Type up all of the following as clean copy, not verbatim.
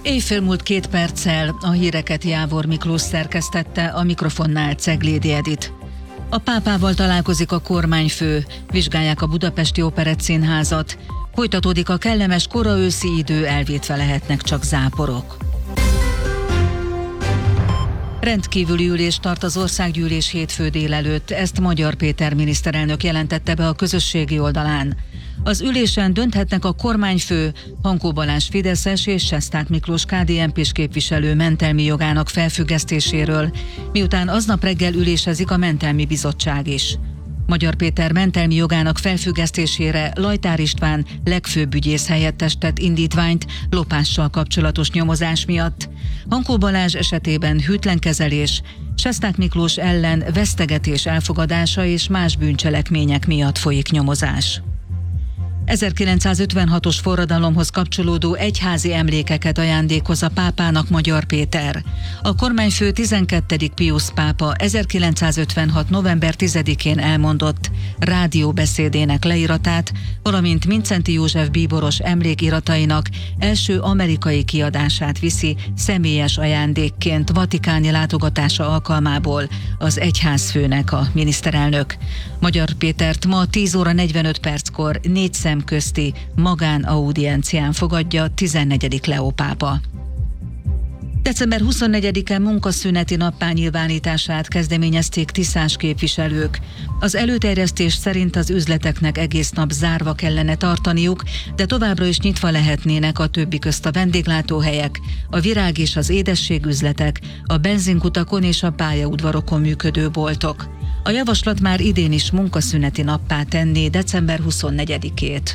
Éjfél múlt 2 perccel, a híreket Jávor Miklós szerkesztette, a mikrofonnál Ceglédi Edit. A pápával találkozik a kormányfő, vizsgálják a Budapesti Operettszínházat, folytatódik a kellemes kora-őszi idő, elvétve lehetnek csak záporok. Rendkívüli ülést tart az országgyűlés hétfő délelőtt, ezt Magyar Péter miniszterelnök jelentette be a közösségi oldalán. Az ülésen dönthetnek a kormányfő, Hankó Balázs fideszes és Sesták Miklós KDNP-s képviselő mentelmi jogának felfüggesztéséről, miután aznap reggel ülésezik a mentelmi bizottság is. Magyar Péter mentelmi jogának felfüggesztésére Lajtár István legfőbb ügyész helyettes tett indítványt lopással kapcsolatos nyomozás miatt. Hankó Balázs esetében hűtlenkezelés, Sesták Miklós ellen vesztegetés elfogadása és más bűncselekmények miatt folyik nyomozás. 1956-os forradalomhoz kapcsolódó egyházi emlékeket ajándékoz a pápának Magyar Péter. A kormányfő 12. Piusz pápa 1956. november 10-én elmondott rádióbeszédének leíratát, valamint Mindszenty József bíboros emlékiratainak első amerikai kiadását viszi személyes ajándékként vatikáni látogatása alkalmából az egyházfőnek a miniszterelnök. Magyar Pétert ma 10 óra 45 perckor 4 közti magánaudiencián fogadja 14. Leó pápa. December 24-en munkaszüneti nappá nyilvánítását kezdeményezték tiszás képviselők. Az előterjesztés szerint az üzleteknek egész nap zárva kellene tartaniuk, de továbbra is nyitva lehetnének a többi közt a vendéglátóhelyek, a virág és az édességüzletek, a benzinkutakon és a pályaudvarokon működő boltok. A javaslat már idén is munkaszüneti nappá tenné december 24-ét.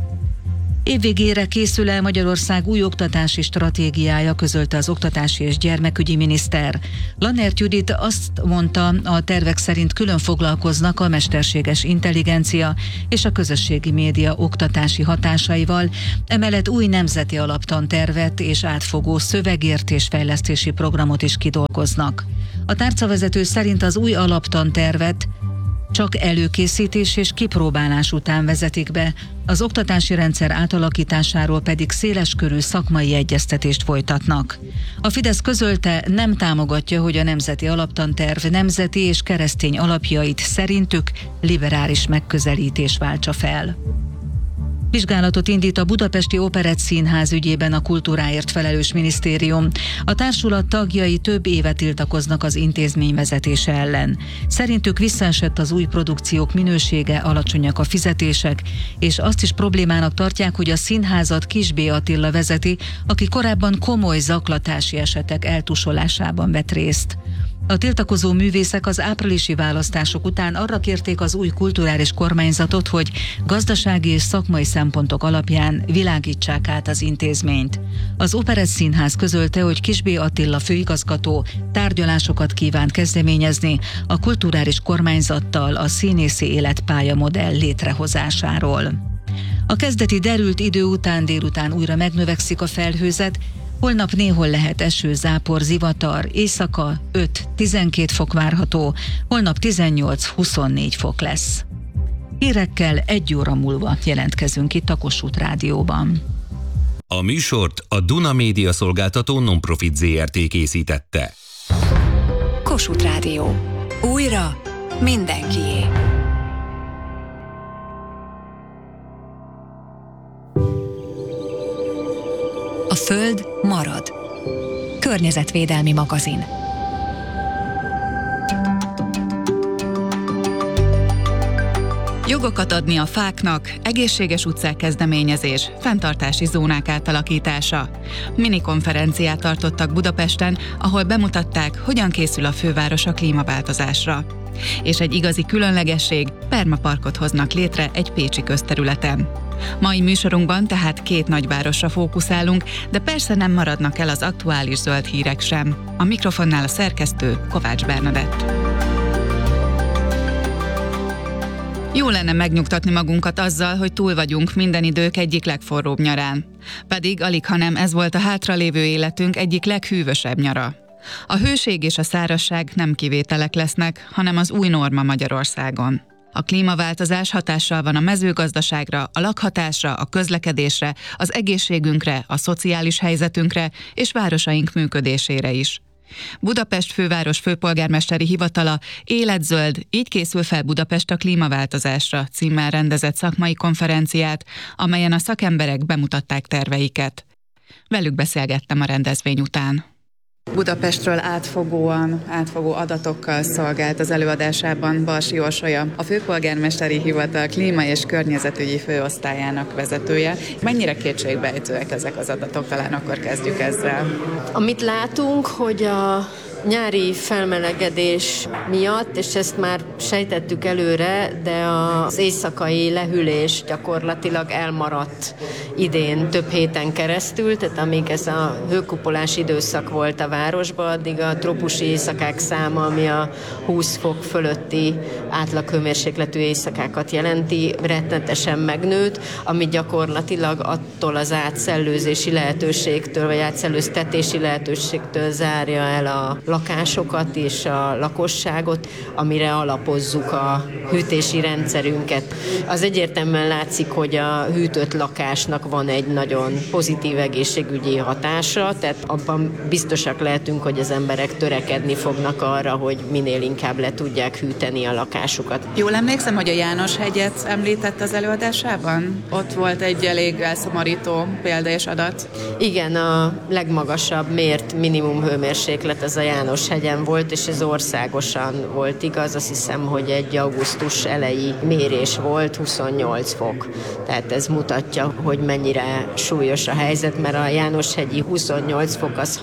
Évvégére készül el Magyarország új oktatási stratégiája, közölte az oktatási és gyermekügyi miniszter. Lannert Judit azt mondta, a tervek szerint külön foglalkoznak a mesterséges intelligencia és a közösségi média oktatási hatásaival, emellett új nemzeti alaptantervet és átfogó szövegértés-fejlesztési programot is kidolgoznak. A tárcavezető szerint az új alaptantervet csak előkészítés és kipróbálás után vezetik be, az oktatási rendszer átalakításáról pedig széleskörű szakmai egyeztetést folytatnak. A Fidesz közölte, nem támogatja, hogy a nemzeti alaptanterv nemzeti és keresztény alapjait szerintük liberális megközelítés váltsa fel. Vizsgálatot indít a Budapesti Operettszínház ügyében a kultúráért felelős minisztérium. A társulat tagjai több éve tiltakoznak az intézmény vezetése ellen. Szerintük visszaesett az új produkciók minősége, alacsonyak a fizetések, és azt is problémának tartják, hogy a színházat Kiss B. Attila vezeti, aki korábban komoly zaklatási esetek eltusolásában vett részt. A tiltakozó művészek az áprilisi választások után arra kérték az új kulturális kormányzatot, hogy gazdasági és szakmai szempontok alapján világítsák át az intézményt. Az Operettszínház közölte, hogy Kiss B. Attila főigazgató tárgyalásokat kívánt kezdeményezni a kulturális kormányzattal a színészi életpálya modell létrehozásáról. A kezdeti derült idő után délután újra megnövekszik a felhőzet, holnap néhol lehet eső, zápor, zivatar, éjszaka 5-12 fok várható, holnap 18-24 fok lesz. Hírekkel 1 óra múlva jelentkezünk itt a Kossuth Rádióban. A műsort a Duna Média Szolgáltató Non-Profit Zrt. Készítette. Kossuth Rádió. Újra mindenkié. A Föld marad. Környezetvédelmi magazin. Jogokat adni a fáknak, egészséges utcák kezdeményezés, fenntartási zónák átalakítása. Minikonferenciát tartottak Budapesten, ahol bemutatták, hogyan készül a főváros a klímaváltozásra. És egy igazi különlegesség, permaparkot hoznak létre egy pécsi közterületen. Mai műsorunkban tehát 2 nagyvárosra fókuszálunk, de persze nem maradnak el az aktuális zöld hírek sem. A mikrofonnál a szerkesztő Kovács Bernadett. Jó lenne megnyugtatni magunkat azzal, hogy túl vagyunk minden idők egyik legforróbb nyarán. Pedig alighanem ez volt a hátralévő életünk egyik leghűvösebb nyara. A hőség és a szárazság nem kivételek lesznek, hanem az új norma Magyarországon. A klímaváltozás hatással van a mezőgazdaságra, a lakhatásra, a közlekedésre, az egészségünkre, a szociális helyzetünkre és városaink működésére is. Budapest főváros főpolgármesteri hivatala Életzöld, így készül fel Budapest a klímaváltozásra címmel rendezett szakmai konferenciát, amelyen a szakemberek bemutatták terveiket. Velük beszélgettem a rendezvény után. Budapestről átfogó adatokkal szolgált az előadásában Balsi Orsolya, a főpolgármesteri hivatal klíma- és környezetügyi főosztályának vezetője. Mennyire kétségbejtőek ezek az adatok? Talán akkor kezdjük ezzel. Amit látunk, hogy a nyári felmelegedés miatt, és ezt már sejtettük előre, de az éjszakai lehűlés gyakorlatilag elmaradt idén több héten keresztül, tehát amíg ez a hőkupolás időszak volt a városban, addig a trópusi éjszakák száma, ami a 20 fok fölötti átlaghőmérsékletű éjszakákat jelenti, rettenetesen megnőtt, ami gyakorlatilag attól az átszellőzési lehetőségtől, vagy átszellőztetési lehetőségtől zárja el a lakásokat és a lakosságot, amire alapozzuk a hűtési rendszerünket. Az egyértelműen látszik, hogy a hűtött lakásnak van egy nagyon pozitív egészségügyi hatása, tehát abban biztosak lehetünk, hogy az emberek törekedni fognak arra, hogy minél inkább le tudják hűteni a lakásukat. Jól emlékszem, hogy a János-hegyet említett az előadásában? Ott volt egy elég elszomorító példa és adat. Igen, a legmagasabb mért minimum hőmérséklet az a János-hegyen volt, és ez országosan volt igaz. Azt hiszem, hogy egy augusztus eleji mérés volt, 28 fok. Tehát ez mutatja, hogy mennyire súlyos a helyzet, mert a János-hegyi 28 fok az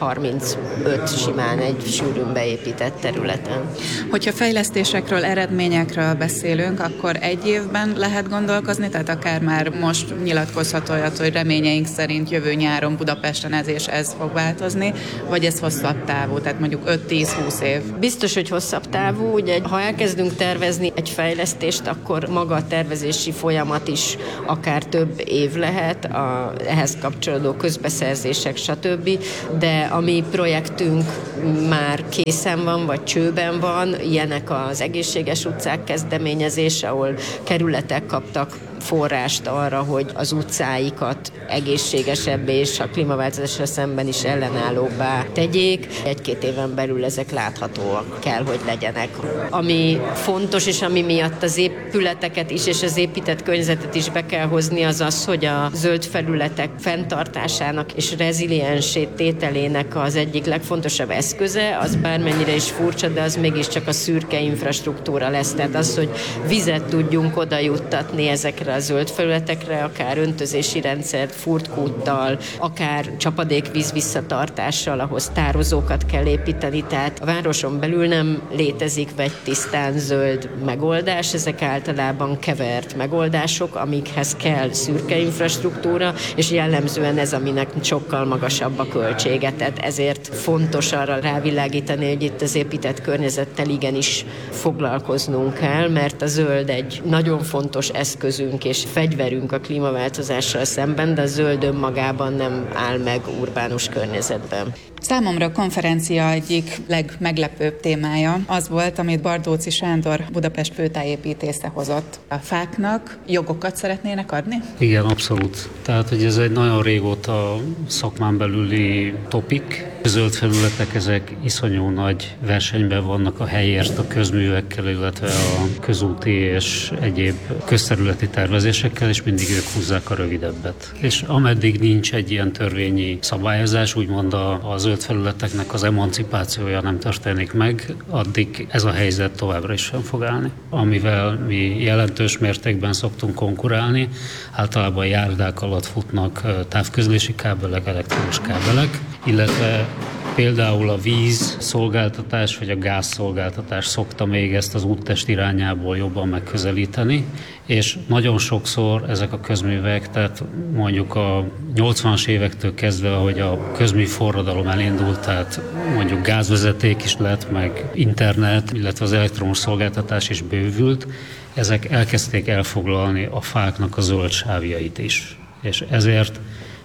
35 simán egy sűrűn beépített területen. Hogyha fejlesztésekről, eredményekről beszélünk, akkor egy évben lehet gondolkozni, tehát akár már most nyilatkozható olyat, hogy reményeink szerint jövő nyáron Budapesten ez és ez fog változni, vagy ez hosszabb távú, tehát mondjuk 5-10-20 év? Biztos, hogy hosszabb távú. Ugye, ha elkezdünk tervezni egy fejlesztést, akkor maga a tervezési folyamat is akár több év lehet, ehhez kapcsolódó közbeszerzések, stb. De a mi projektünk már készen van, vagy csőben van, ilyenek az egészséges utcák kezdeményezése, ahol kerületek kaptak forrást arra, hogy az utcáikat egészségesebbé és a klímaváltozásra szemben is ellenállóbbá tegyék. 1-2 éven belül ezek láthatóak kell, hogy legyenek. Ami fontos, és ami miatt az épületeket is és az épített környezetet is be kell hozni, az az, hogy a zöld felületek fenntartásának és reziliensé tételének az egyik legfontosabb eszköze, az bármennyire is furcsa, de az mégiscsak a szürke infrastruktúra lesz. Tehát az, hogy vizet tudjunk oda juttatni ezekre a zöld felületekre, akár öntözési rendszert furtkúttal, akár csapadékvíz visszatartással, ahhoz tározókat kell építeni, tehát a városon belül nem létezik vegytisztán zöld megoldás, ezek általában kevert megoldások, amikhez kell szürke infrastruktúra, és jellemzően ez, aminek sokkal magasabb a költsége, tehát ezért fontos arra rávilágítani, hogy itt az épített környezettel igenis foglalkoznunk kell, mert a zöld egy nagyon fontos eszközünk és fegyverünk a klímaváltozással szemben, de a zöld önmagában nem áll meg urbánus környezetben. Számomra a konferencia egyik legmeglepőbb témája az volt, amit Bardóczy Sándor, Budapest főtájépítésze hozott. A fáknak jogokat szeretnének adni? Igen, abszolút. Tehát, hogy ez egy nagyon régóta szakmán belüli topik. A zöld felületek, ezek iszonyú nagy versenyben vannak a helyért, a közművekkel, illetve a közúti és egyéb közterületi tervezésekkel, és mindig ők húzzák a rövidebbet. És ameddig nincs egy ilyen törvényi szabályozás, úgymond a zöld felületeknek az emancipációja nem történik meg, addig ez a helyzet továbbra is fenn fog állni. Amivel mi jelentős mértékben szoktunk konkurálni, általában járdák alatt futnak távközlési kábelek, elektromos kábelek, illetve például a vízszolgáltatás vagy a gázszolgáltatás szokta még ezt az úttest irányából jobban megközelíteni, és nagyon sokszor ezek a közművek, tehát mondjuk a 80-as évektől kezdve, ahogy a közmű forradalom elindult, tehát mondjuk gázvezeték is lett, meg internet, illetve az elektromos szolgáltatás is bővült, ezek elkezdték elfoglalni a fáknak a zöld sávjait is. És ezért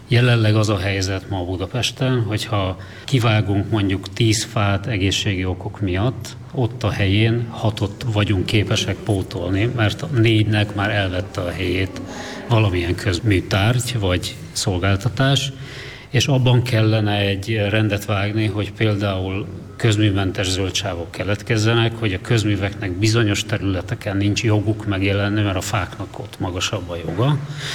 Jelenleg az a helyzet ma Budapesten, hogyha kivágunk mondjuk 10 fát egészségi okok miatt, ott a helyén 6-ot vagyunk képesek pótolni, mert 4-nek már elvette a helyét valamilyen közműtárgy vagy szolgáltatás, és abban kellene egy rendet vágni, hogy például közműmentes zöldsávok keletkezzenek, hogy a közműveknek bizonyos területeken nincs joguk megjelenni, mert a fáknak ott magasabb a joga,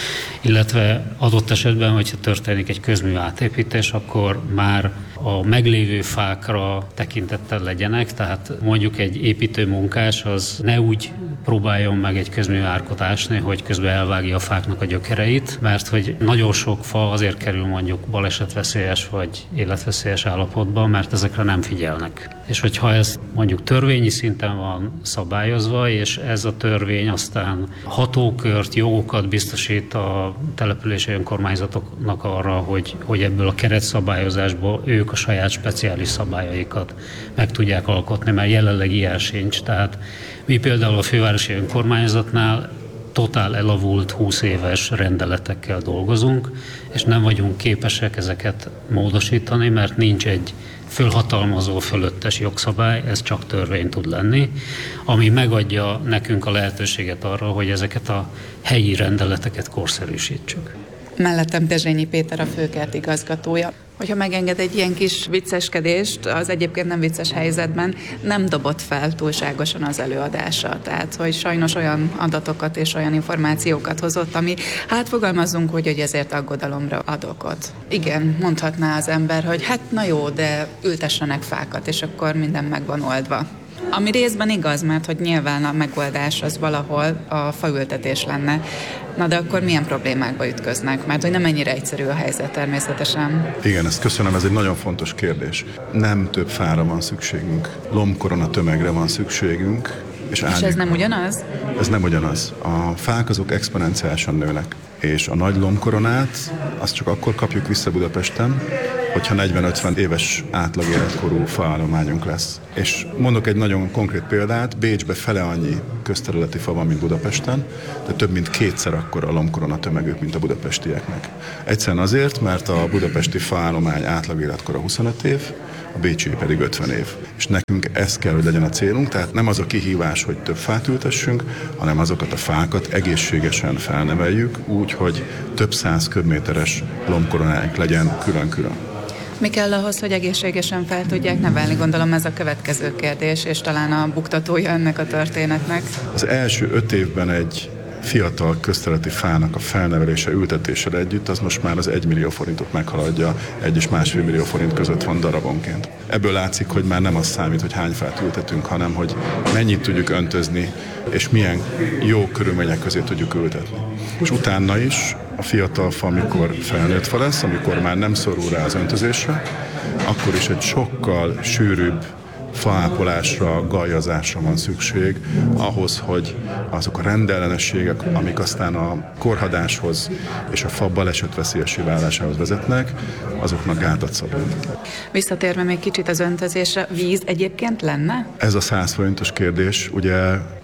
illetve adott esetben, hogyha történik egy közmű átépítés, akkor már a meglévő fákra tekintettel legyenek, tehát mondjuk egy építőmunkás az ne úgy próbáljon meg egy közműárkot ásni, hogy közben elvágja a fáknak a gyökereit, mert hogy nagyon sok fa azért kerül mondjuk balesetveszélyes vagy életveszélyes állapotban, mert ezekre nem figyelnek. És hogyha ez mondjuk törvényi szinten van szabályozva, és ez a törvény aztán hatókört, jogokat biztosít a települési önkormányzatoknak arra, hogy ebből a keretszabályozásból ők a saját speciális szabályaikat meg tudják alkotni, mert jelenleg ilyen sincs. Tehát mi például a fővárosi önkormányzatnál totál elavult 20 éves rendeletekkel dolgozunk, és nem vagyunk képesek ezeket módosítani, mert nincs egy fölhatalmazó fölöttes jogszabály, ez csak törvény tud lenni, ami megadja nekünk a lehetőséget arra, hogy ezeket a helyi rendeleteket korszerűsítsük. Mellettem Dezsényi Péter, a főkert igazgatója. Hogyha megenged egy ilyen kis vicceskedést, az egyébként nem vicces helyzetben nem dobott fel túlságosan az előadása. Tehát, hogy sajnos olyan adatokat és olyan információkat hozott, ami hát fogalmazunk úgy, hogy ezért aggodalomra ad okot. Igen, mondhatná az ember, hogy hát na jó, de ültessenek fákat, és akkor minden meg van oldva. Ami részben igaz, mert hogy nyilván a megoldás az valahol a faültetés lenne. Na de akkor milyen problémákba ütköznek? Mert hogy nem ennyire egyszerű a helyzet természetesen. Igen, ezt köszönöm, ez egy nagyon fontos kérdés. Nem több fára van szükségünk, lombkorona tömegre van szükségünk. És ez nem ugyanaz? Ez nem ugyanaz. A fák azok exponenciálisan nőnek, és a nagy lombkoronát azt csak akkor kapjuk vissza Budapesten, hogyha 40-50 éves átlag életkorú faállományunk lesz. És mondok egy nagyon konkrét példát, Bécsben fele annyi közterületi fa van, mint Budapesten, de több mint 2-szer akkora a lombkorona tömegük, mint a budapestieknek. Egyszerűen azért, mert a budapesti faállomány átlag életkora 25 év, a bécsi pedig 50 év. És nekünk ez kell, hogy legyen a célunk, tehát nem az a kihívás, hogy több fát ültessünk, hanem azokat a fákat egészségesen felneveljük, úgy, hogy több 100 köbméteres lombkoronáink legyen külön-külön. Mi kell ahhoz, hogy egészségesen fel tudják nevelni? Gondolom ez a következő kérdés, és talán a buktatója ennek a történetnek. Az első 5 évben egy fiatal közterületi fának a felnevelése, ültetéssel együtt, az most már az 1 millió forintot meghaladja, 1 és 1,5 millió forint között van darabonként. Ebből látszik, hogy már nem az számít, hogy hány fát ültetünk, hanem hogy mennyit tudjuk öntözni, és milyen jó körülmények közé tudjuk ültetni. És utána is a fiatal fa, amikor felnőtt fa lesz, amikor már nem szorul rá az öntözésre, akkor is egy sokkal sűrűbb faápolásra, gajazásra van szükség ahhoz, hogy azok a rendellenességek, amik aztán a korhadáshoz és a fa balesetveszélyessé válásához vezetnek, azoknak gátat szabunk. Visszatérve még kicsit az öntözésre, víz egyébként lenne? Ez a 100 forintos kérdés, ugye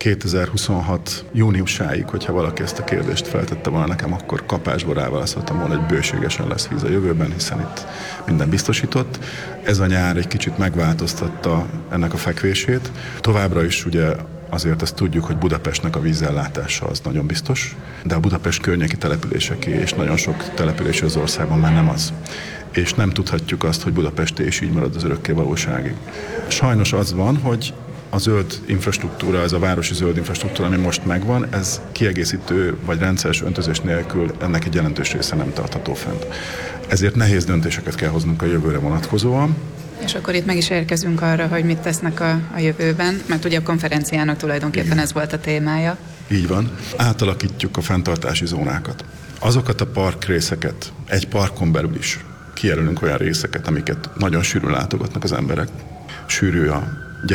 2026 júniusáig, hogyha valaki ezt a kérdést feltette volna nekem, akkor kapásból ráválaszoltam volna, hogy bőségesen lesz víz a jövőben, hiszen itt minden biztosított. Ez a nyár egy kicsit megváltoztatta ennek a fekvését. Továbbra is ugye azért azt tudjuk, hogy Budapestnek a vízellátása az nagyon biztos, de a Budapest környéki településeké és nagyon sok település az országban már nem az. És nem tudhatjuk azt, hogy Budapest és így marad az örökké valóságig. Sajnos az van, hogy a zöld infrastruktúra, ez a városi zöld infrastruktúra, ami most megvan, ez kiegészítő vagy rendszeres öntözés nélkül ennek egy jelentős része nem tartható fent. Ezért nehéz döntéseket kell hoznunk a jövőre vonatkozóan. És akkor itt meg is érkezünk arra, hogy mit tesznek a jövőben, mert ugye a konferenciának tulajdonképpen ez volt a témája. Így van. Átalakítjuk a fenntartási zónákat. Azokat a parkrészeket, egy parkon belül is kijelölünk olyan részeket, amiket nagyon sűrűn látogatnak az emberek. Sűrű a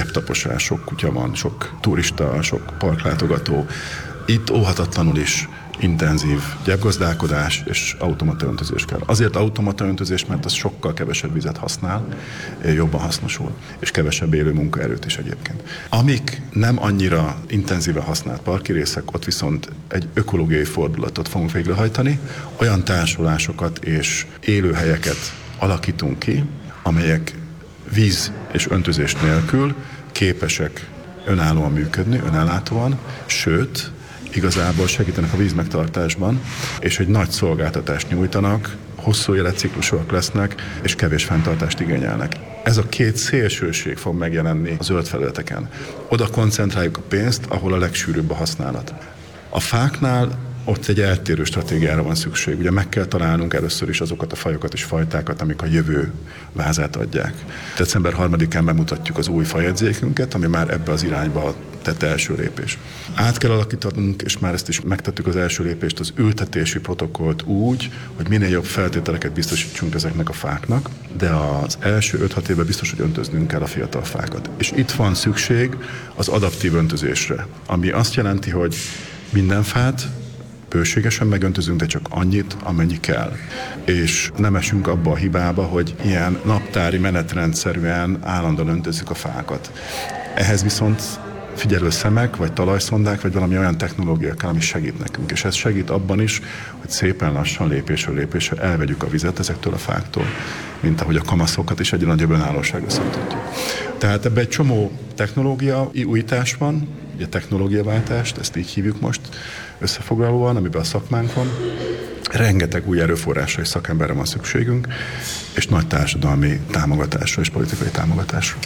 gyeptaposás, sok kutya van, sok turista, sok parklátogató. Itt óhatatlanul is intenzív gyepgazdálkodás és automata öntözés kell. Azért automata öntözés, mert az sokkal kevesebb vizet használ, jobban hasznosul, és kevesebb élő munkaerőt is egyébként. Amik nem annyira intenzíven használt parki részek, ott viszont egy ökológiai fordulatot fogunk végrehajtani, olyan társulásokat és élőhelyeket alakítunk ki, amelyek víz és öntözés nélkül képesek önállóan működni, önellátóan, sőt, igazából segítenek a vízmegtartásban, és egy nagy szolgáltatást nyújtanak, hosszú életciklusúak lesznek, és kevés fenntartást igényelnek. Ez a két szélsőség fog megjelenni a zöld felületeken. Oda koncentráljuk a pénzt, ahol a legsűrűbb a használat. A fáknál ott egy eltérő stratégiára van szükség. Ugye meg kell találnunk először is azokat a fajokat és fajtákat, amik a jövő vázát adják. December 3-án bemutatjuk az új fajegyzékünket, ami már ebbe az irányba tett első lépés. Át kell alakítanunk, és már ezt is megtettük az első lépést, az ültetési protokollt úgy, hogy minél jobb feltételeket biztosítsunk ezeknek a fáknak, de az első 5-6 évben biztos, hogy öntöznünk kell a fiatal fákat. És itt van szükség az adaptív öntözésre, ami azt jelenti, hogy minden fát bőségesen megöntözünk, de csak annyit, amennyi kell. És nem esünk abba a hibába, hogy ilyen naptári menetrendszerűen állandóan öntözzük a fákat. Ehhez viszont figyelő szemek, vagy talajszondák, vagy valami olyan technológia kell, ami segít nekünk. És ez segít abban is, hogy szépen lassan, lépésről lépésre elvegyük a vizet ezektől a fáktól, mint ahogy a kamaszokat is egy nagyobb önállóságra szoktatjuk. Tehát ebben egy csomó technológia újítás van, ugye technológiaváltást, ezt így hívjuk most összefoglalóan, amiben a szakmánk van. Rengeteg új erőforrásra és szakemberre van szükségünk, és nagy társadalmi támogatásra és politikai támogatásra.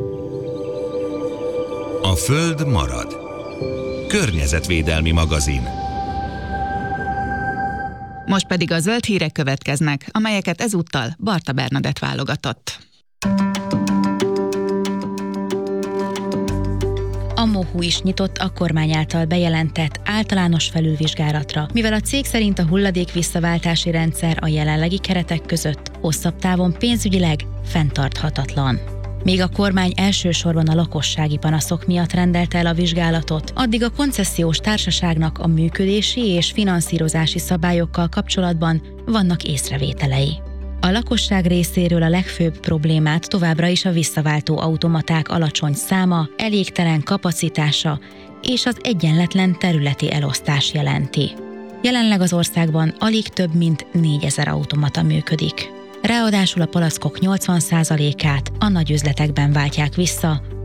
A Föld marad. Környezetvédelmi magazin. Most pedig a zöld hírek következnek, amelyeket ezúttal Barta Bernadett válogatott. A MOHU is nyitott a kormány által bejelentett általános felülvizsgálatra, mivel a cég szerint a hulladék visszaváltási rendszer a jelenlegi keretek között hosszabb távon pénzügyileg fenntarthatatlan. Míg a kormány elsősorban a lakossági panaszok miatt rendelte el a vizsgálatot, addig a koncesziós társaságnak a működési és finanszírozási szabályokkal kapcsolatban vannak észrevételei. A lakosság részéről a legfőbb problémát továbbra is a visszaváltó automaták alacsony száma, elégtelen kapacitása és az egyenletlen területi elosztás jelenti. Jelenleg az országban alig több mint 4000 automata működik. Ráadásul a palackok 80%-át a nagyüzletekben váltják vissza,